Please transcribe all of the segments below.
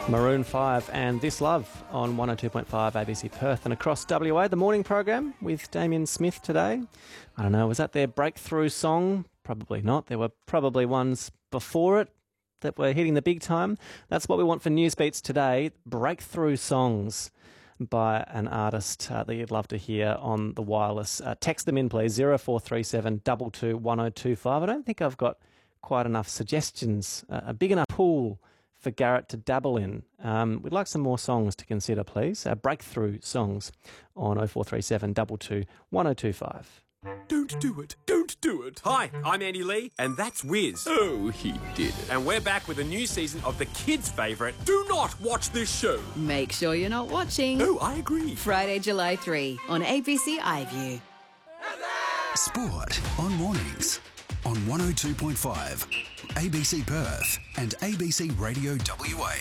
Maroon 5 and This Love on 102.5 ABC Perth and across WA. The morning program with Damien Smith today. I don't know, was that their breakthrough song? Probably not. There were probably ones before it that were hitting the big time. That's what we want for Newsbeats today. Breakthrough songs by an artist that you'd love to hear on the wireless. Text them in, please, 0437 22 1025. I don't think I've got quite enough suggestions, a big enough pool for Garrett to dabble in. We'd like some more songs to consider, please. Breakthrough songs on 0437 22 1025. Don't do it. Don't do it. Hi, I'm Andy Lee, and that's Wiz. Oh, he did it. And we're back with a new season of the kids' favourite. Do not watch this show. Make sure you're not watching. Oh, I agree. Friday, July 3 on ABC iView. Sport on mornings on 102.5 ABC Perth and ABC Radio WA.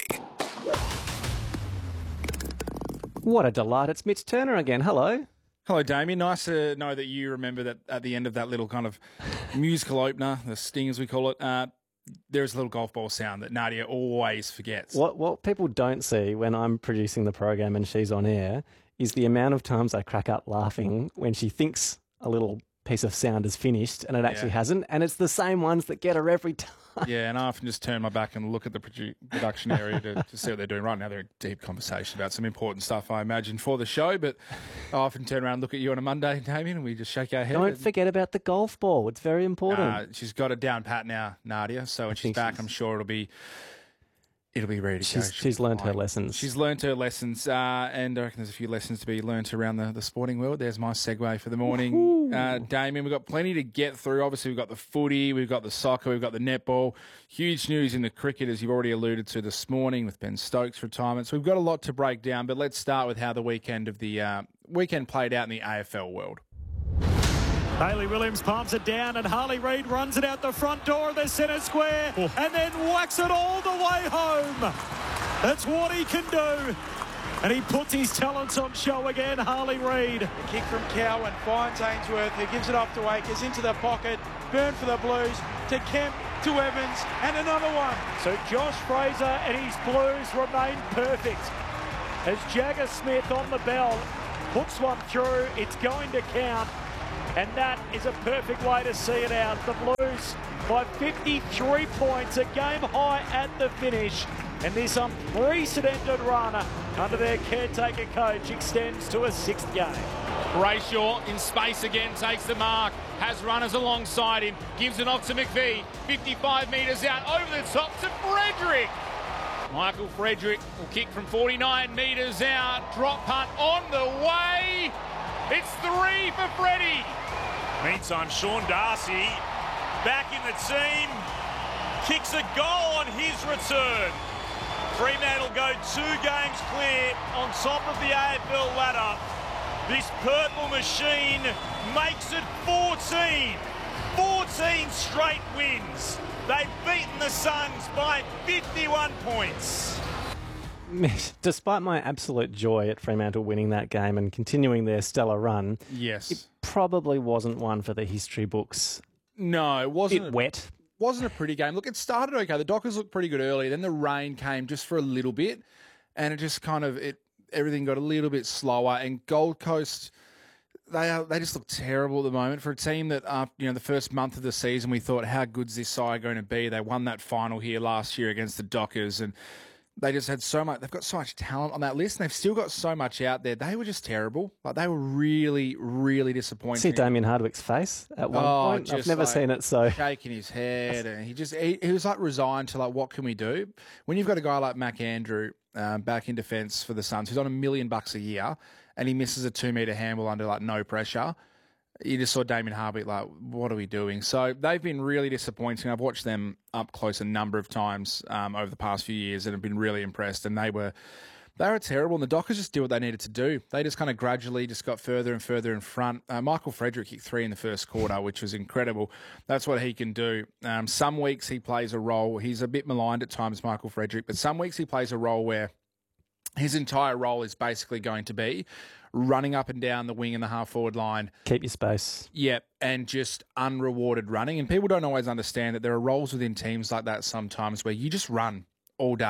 What a delight. It's Mitch Turner again. Hello. Hello, Damien. Nice to know that you remember that at the end of that little kind of musical opener, the sting as we call it, there's a little golf ball sound that Nadia always forgets. What people don't see when I'm producing the program and she's on air is the amount of times I crack up laughing when she thinks a little piece of sound is finished and it actually hasn't, and it's the same ones that get her every time. Yeah, and I often just turn my back and look at the production area to see what they're doing. Right now they're in deep conversation about some important stuff, I imagine, for the show, but I often turn around and look at you on a Monday, Damien, and we just shake our head. Don't forget about the golf ball. It's very important. She's got it down pat now, Nadia, so when she's back, I'm sure it'll be ready to go. She's learned her lessons. She's learned her lessons, and I reckon there's a few lessons to be learnt around the sporting world. There's my segue for the morning. Damien, we've got plenty to get through. Obviously, we've got the footy, we've got the soccer, we've got the netball. Huge news in the cricket, as you've already alluded to this morning, with Ben Stokes' retirement. So we've got a lot to break down, but let's start with how the weekend played out in the AFL world. Hayley Williams palms it down and Harley Reid runs it out the front door of the centre square and then whacks it all the way home. That's what he can do. And he puts his talents on show again, Harley Reid. A kick from Cowan finds Ainsworth, who gives it off to Akers into the pocket. Burn for the Blues, to Kemp, to Evans, and another one. So Josh Fraser and his Blues remain perfect. As Jagger Smith on the bell hooks one through, it's going to count. And that is a perfect way to see it out. The Blues by 53 points, a game high at the finish. And this unprecedented run under their caretaker coach extends to a sixth game. Brayshaw in space again, takes the mark, has runners alongside him, gives it off to McVie, 55 metres out, over the top to Frederick. Michael Frederick will kick from 49 metres out, drop punt on the way. It's 3 for Freddie. Meantime, Sean Darcy back in the team, kicks a goal on his return. Fremantle go 2 games clear on top of the AFL ladder. This purple machine makes it 14. 14 straight wins. They've beaten the Suns by 51 points. Despite my absolute joy at Fremantle winning that game and continuing their stellar run, it probably wasn't one for the history books. No, it wasn't. Wet. Wasn't a pretty game. Look, it started okay. The Dockers looked pretty good early. Then the rain came just for a little bit, and it just everything got a little bit slower. And Gold Coast, they just look terrible at the moment for a team that the first month of the season we thought, how good's this side going to be? They won that final here last year against the Dockers, and they just had so much. They've got so much talent on that list, and they've still got so much out there. They were just terrible. Like, they were really, really disappointing. See Damien Hardwick's face at one point. I've never seen it so shaking his head, and he was like resigned to like, what can we do? When you've got a guy like Mac Andrew back in defence for the Suns, who's on $1 million a year, and he misses a 2-metre handball under like no pressure. You just saw Damien Hardwick like, what are we doing? So they've been really disappointing. I've watched them up close a number of times over the past few years and have been really impressed. And they were terrible. And the Dockers just did what they needed to do. They just kind of gradually just got further and further in front. Michael Frederick kicked 3 in the first quarter, which was incredible. That's what he can do. Some weeks he plays a role. He's a bit maligned at times, Michael Frederick, but some weeks he plays a role where his entire role is basically going to be running up and down the wing and the half-forward line. Keep your space. Yep, and just unrewarded running. And people don't always understand that there are roles within teams like that sometimes where you just run all day.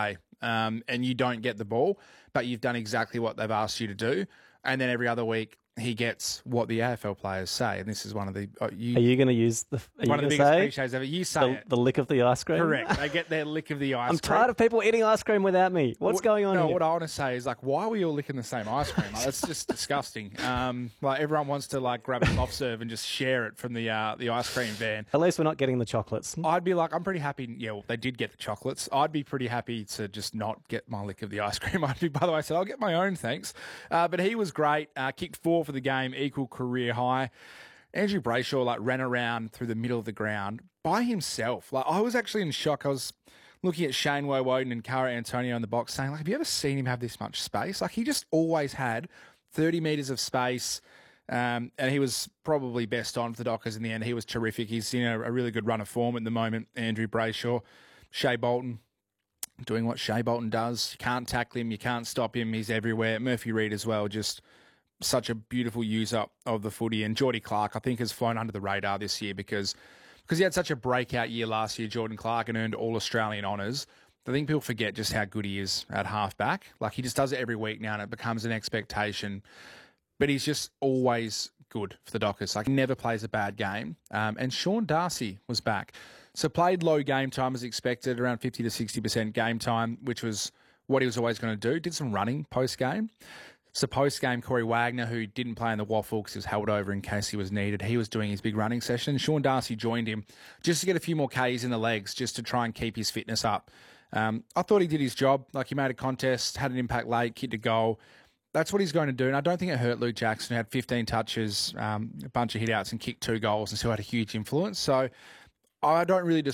and you don't get the ball, but you've done exactly what they've asked you to do. And then every other week, he gets what the AFL players say, and this is one of the. Are you going to use the? One of the biggest cliches ever. You say the lick of the ice cream. Correct. They get their lick of the ice cream. I'm tired of people eating ice cream without me. What's going on here? What I want to say is, like, why are we all licking the same ice cream? Like, that's just disgusting. Like, everyone wants to, like, grab a soft serve and just share it from the ice cream van. At least we're not getting the chocolates. I'd be like, I'm pretty happy. Yeah, well, they did get the chocolates. I'd be pretty happy to just not get my lick of the ice cream. I'd be, by the way, said, I'll get my own, thanks. But he was great. Kicked 4 for the game, equal career high. Andrew Brayshaw, like, ran around through the middle of the ground by himself. Like, I was actually in shock. I was looking at Shane Woden and Cara Antonio in the box saying, like, have you ever seen him have this much space? Like, he just always had 30 metres of space, and he was probably best on for the Dockers in the end. He was terrific. He's in a really good run of form at the moment, Andrew Brayshaw. Shea Bolton doing what Shea Bolton does. You can't tackle him. You can't stop him. He's everywhere. Murphy Reid as well, just such a beautiful user of the footy. And Geordie Clark, I think, has flown under the radar this year because he had such a breakout year last year, Jordan Clark, and earned All-Australian honours. I think people forget just how good he is at halfback. Like, he just does it every week now, and it becomes an expectation. But he's just always good for the Dockers. Like, he never plays a bad game. And Sean Darcy was back. So played low game time as expected, around 50 to 60% game time, which was what he was always going to do. Did some running post-game. So post-game, Corey Wagner, who didn't play in the waffle because he was held over in case he was needed, he was doing his big running session. Sean Darcy joined him just to get a few more Ks in the legs, just to try and keep his fitness up. I thought he did his job. Like, he made a contest, had an impact late, kicked a goal. That's what he's going to do. And I don't think it hurt Luke Jackson, who had 15 touches, a bunch of hit-outs and kicked 2 goals and still had a huge influence. So I don't really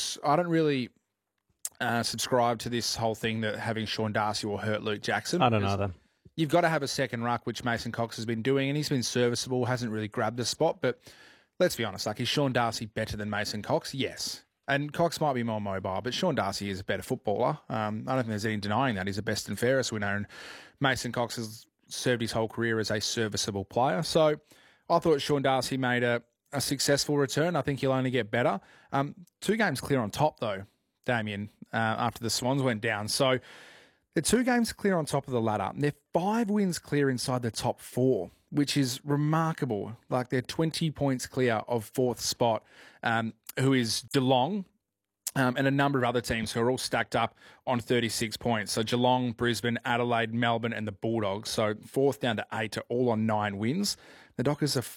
subscribe to this whole thing that having Sean Darcy will hurt Luke Jackson. I don't know that. You've got to have a second ruck, which Mason Cox has been doing, and he's been serviceable, hasn't really grabbed the spot. But let's be honest, like, is Sean Darcy better than Mason Cox? Yes. And Cox might be more mobile, but Sean Darcy is a better footballer. I don't think there's any denying that. He's the best and fairest winner, and Mason Cox has served his whole career as a serviceable player. So I thought Sean Darcy made a successful return. I think he'll only get better. 2 games clear on top, though, Damien, after the Swans went down. So they're 2 games clear on top of the ladder. They're 5 wins clear inside the top 4, which is remarkable. Like, they're 20 points clear of 4th spot, who is Geelong, and a number of other teams who are all stacked up on 36 points. So Geelong, Brisbane, Adelaide, Melbourne, and the Bulldogs. So 4th down to 8 are all on 9 wins. The Dockers are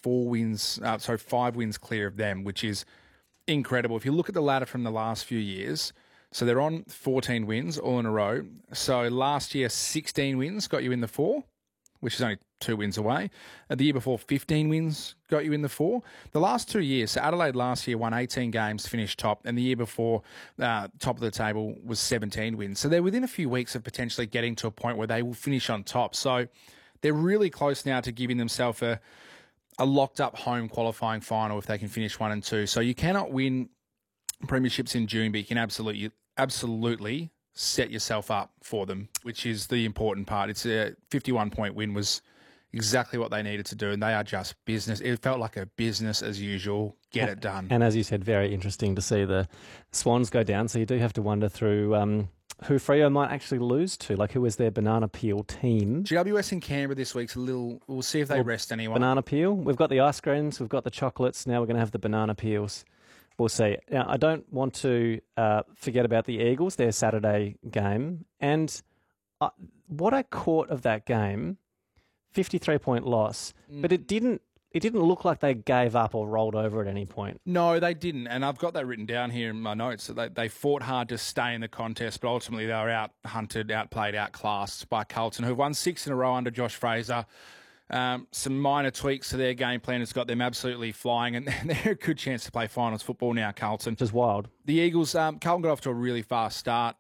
5 wins clear of them, which is incredible. If you look at the ladder from the last few years, so they're on 14 wins all in a row. So last year, 16 wins got you in the 4, which is only 2 wins away. The year before, 15 wins got you in the 4. The last 2 years, so Adelaide last year won 18 games, finished top, and the year before, top of the table was 17 wins. So they're within a few weeks of potentially getting to a point where they will finish on top. So they're really close now to giving themselves a locked-up home qualifying final if they can finish 1 and 2. So you cannot win premierships in June, but you can absolutely set yourself up for them, which is the important part. It's a 51-point win was exactly what they needed to do, and they are just business. It felt like a business as usual. Get it done. And as you said, very interesting to see the Swans go down. So you do have to wonder through who Freo might actually lose to, like who is their banana peel team. GWS in Canberra this week's a little. We'll see if they rest anyone. Banana peel. We've got the ice creams. We've got the chocolates. Now we're going to have the banana peels. We'll see. Now, I don't want to forget about the Eagles, their Saturday game. And what I caught of that game, 53-point loss, but it didn't look like they gave up or rolled over at any point. No, they didn't. And I've got that written down here in my notes. That they fought hard to stay in the contest, but ultimately they were out-hunted, outplayed, outclassed by Carlton, who've won 6 in a row under Josh Fraser. Some minor tweaks to their game plan has got them absolutely flying, and they're a good chance to play finals football now, Carlton. Just wild. The Eagles, Carlton got off to a really fast start.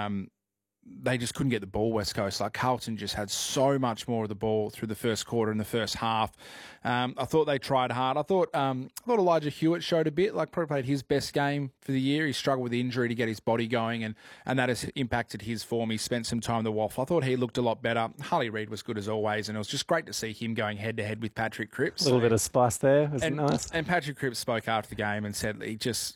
They just couldn't get the ball, West Coast. Like, Carlton just had so much more of the ball through the first quarter and the first half. I thought they tried hard. I thought Elijah Hewitt showed a bit, like probably played his best game for the year. He struggled with injury to get his body going, and that has impacted his form. He spent some time in the waffle. I thought he looked a lot better. Harley Reid was good as always, and it was just great to see him going head-to-head with Patrick Cripps. A little bit of spice there. Wasn't it nice? And Patrick Cripps spoke after the game and said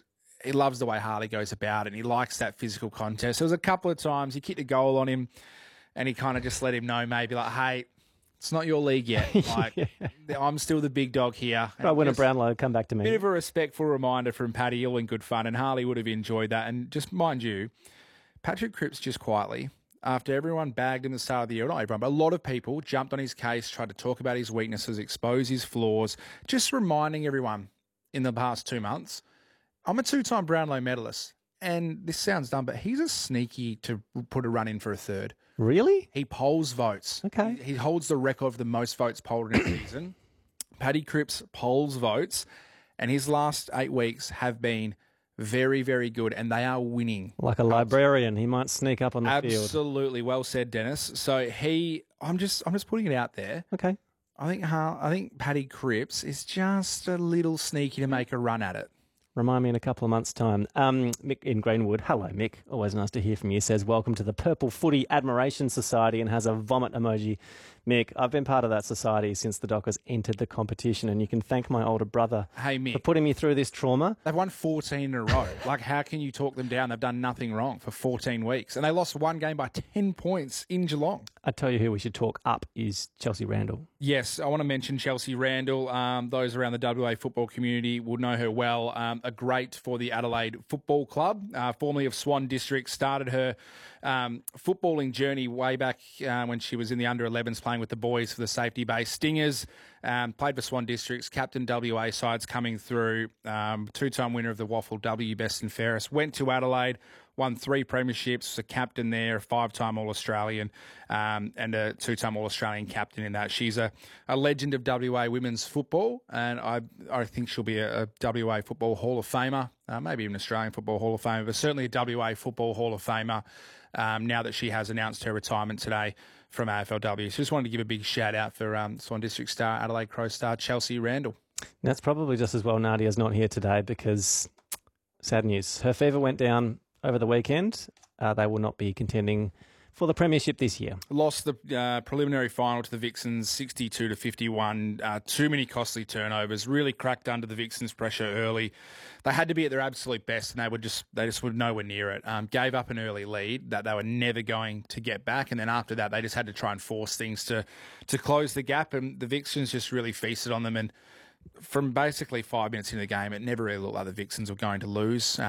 he loves the way Harley goes about it, and he likes that physical contest. There was a couple of times he kicked a goal on him, and he kind of just let him know maybe like, hey, it's not your league yet. Like, I'm still the big dog here. If I win a Brownlow, come back to me. Bit of a respectful reminder from Paddy, all in good fun, and Harley would have enjoyed that. And just mind you, Patrick Cripps just quietly, after everyone bagged him at the start of the year, not everyone, but a lot of people jumped on his case, tried to talk about his weaknesses, expose his flaws, just reminding everyone in the past 2 months, I'm a 2-time Brownlow medalist. And this sounds dumb, but he's a sneaky to put a run in for a third. Really? He polls votes. Okay. He holds the record for the most votes polled in a season. Paddy Cripps polls votes, and his last 8 weeks have been very, very good, and they are winning. Like a librarian, he might sneak up on the field. Absolutely. Well said, Dennis. So I'm just putting it out there. Okay. I think Paddy Cripps is just a little sneaky to make a run at it. Remind me in a couple of months' time. Mick in Greenwood. Hello, Mick. Always nice to hear from you. Says, welcome to the Purple Footy Admiration Society, and has a vomit emoji. Mick, I've been part of that society since the Dockers entered the competition, and you can thank my older brother Mick, for putting me through this trauma. They've won 14 in a row. Like, how can you talk them down? They've done nothing wrong for 14 weeks. And they lost one game by 10 points in Geelong. I tell you who we should talk up is Chelsea Randall. Yes, I want to mention Chelsea Randall. Those around the WA football community will know her well. A great for the Adelaide Football Club, formerly of Swan District. Started her footballing journey way back when she was in the under-11s playing with the boys for the Safety Bay Stingers. Played for Swan Districts, captain WA sides coming through, 2-time winner of the Waffle W, best and fairest. Went to Adelaide, won 3 premierships, was a captain there, a 5-time All-Australian, and a 2-time All-Australian captain in that. She's a legend of WA women's football, and I think she'll be a WA Football Hall of Famer, maybe even Australian Football Hall of Famer, but certainly a WA Football Hall of Famer now that she has announced her retirement today from AFLW. So just wanted to give a big shout out for Swan District star, Adelaide Crow star, Chelsea Randall. That's probably just as well Nadia's not here today, because sad news. Her fever went down over the weekend. They will not be contending for the premiership this year. Lost the preliminary final to the Vixens 62-51. Too many costly turnovers. Really cracked under the Vixens' pressure early. They had to be at their absolute best, and they just were nowhere near it. Gave up an early lead that they were never going to get back, and then after that, they just had to try and force things to close the gap. And the Vixens just really feasted on them. And from basically 5 minutes into the game, it never really looked like the Vixens were going to lose.